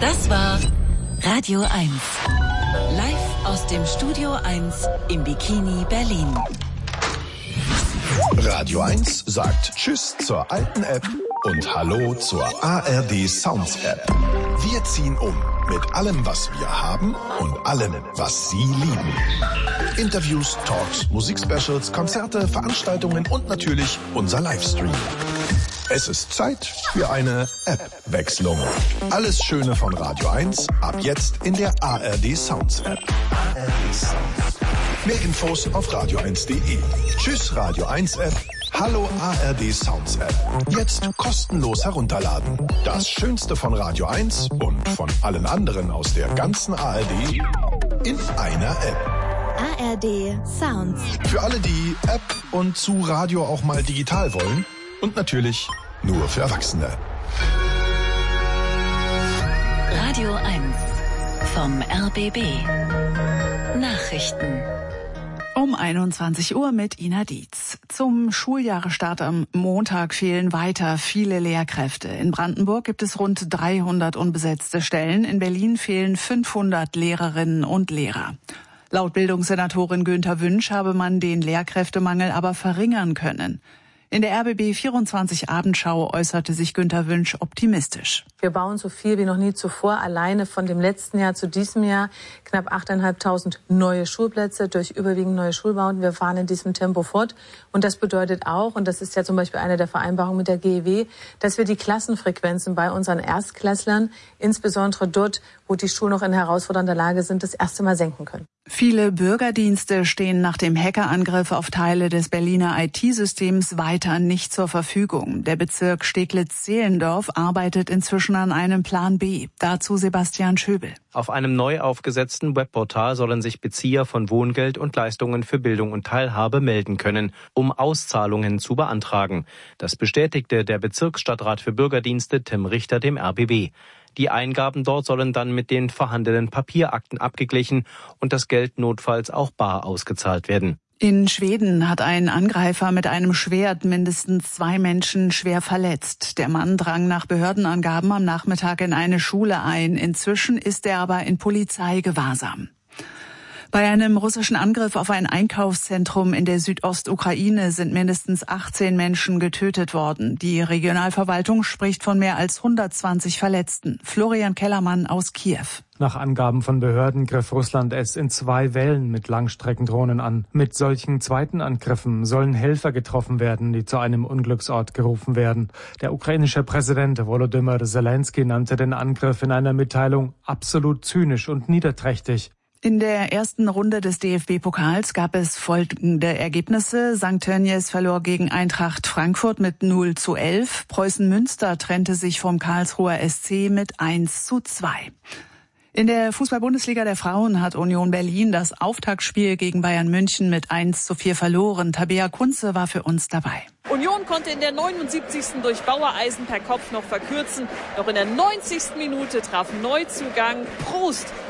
Das war Radio 1. Live aus dem Studio 1 im Bikini Berlin. Radio 1 sagt Tschüss zur alten App und Hallo zur ARD Sounds App. Wir ziehen um mit allem, was wir haben und allem, was Sie lieben. Interviews, Talks, Musikspecials, Konzerte, Veranstaltungen und natürlich unser Livestream. Es ist Zeit für eine App-Wechslung. Alles Schöne von Radio 1 ab jetzt in der ARD Sounds App. ARD Sounds. Mehr Infos auf radio1.de. Tschüss Radio 1 App. Hallo ARD Sounds App. Jetzt kostenlos herunterladen. Das Schönste von Radio 1 und von allen anderen aus der ganzen ARD in einer App. ARD Sounds. Für alle, die App und zu Radio auch mal digital wollen. Und natürlich nur für Erwachsene. Radio 1 vom RBB. Nachrichten. Um 21 Uhr mit Ina Dietz. Zum Schuljahresstart am Montag fehlen weiter viele Lehrkräfte. In Brandenburg gibt es rund 300 unbesetzte Stellen. In Berlin fehlen 500 Lehrerinnen und Lehrer. Laut Bildungssenatorin Günther Wünsch habe man den Lehrkräftemangel aber verringern können. In der RBB 24 Abendschau äußerte sich Günther Wünsch optimistisch. Wir bauen so viel wie noch nie zuvor. Alleine von dem letzten Jahr zu diesem Jahr knapp 8.500 neue Schulplätze durch überwiegend neue Schulbauten. Wir fahren in diesem Tempo fort. Und das bedeutet auch, und das ist ja zum Beispiel eine der Vereinbarungen mit der GEW, dass wir die Klassenfrequenzen bei unseren Erstklässlern, insbesondere dort, wo die Schulen noch in herausfordernder Lage sind, das erste Mal senken können. Viele Bürgerdienste stehen nach dem Hackerangriff auf Teile des Berliner IT-Systems weiter nicht zur Verfügung. Der Bezirk Steglitz-Zehlendorf arbeitet inzwischen an einem Plan B. Dazu Sebastian Schöbel. Auf einem neu aufgesetzten Webportal sollen sich Bezieher von Wohngeld und Leistungen für Bildung und Teilhabe melden können, um Auszahlungen zu beantragen. Das bestätigte der Bezirksstadtrat für Bürgerdienste Tim Richter dem RBB. Die Eingaben dort sollen dann mit den vorhandenen Papierakten abgeglichen und das Geld notfalls auch bar ausgezahlt werden. In Schweden hat ein Angreifer mit einem Schwert mindestens 2 Menschen schwer verletzt. Der Mann drang nach Behördenangaben am Nachmittag in eine Schule ein. Inzwischen ist er aber in Polizeigewahrsam. Bei einem russischen Angriff auf ein Einkaufszentrum in der Südostukraine sind mindestens 18 Menschen getötet worden. Die Regionalverwaltung spricht von mehr als 120 Verletzten. Florian Kellermann aus Kiew. Nach Angaben von Behörden griff Russland es in 2 Wellen mit Langstreckendrohnen an. Mit solchen zweiten Angriffen sollen Helfer getroffen werden, die zu einem Unglücksort gerufen werden. Der ukrainische Präsident Volodymyr Zelensky nannte den Angriff in einer Mitteilung absolut zynisch und niederträchtig. In der ersten Runde des DFB-Pokals gab es folgende Ergebnisse. St. Tönnies verlor gegen Eintracht Frankfurt mit 0:11. Preußen Münster trennte sich vom Karlsruher SC mit 1:2. In der Fußball-Bundesliga der Frauen hat Union Berlin das Auftaktspiel gegen Bayern München mit 1:4 verloren. Tabea Kunze war für uns dabei. Union konnte in der 79. durch Bauereisen per Kopf noch verkürzen. Noch in der 90. Minute traf Neuzugang Prost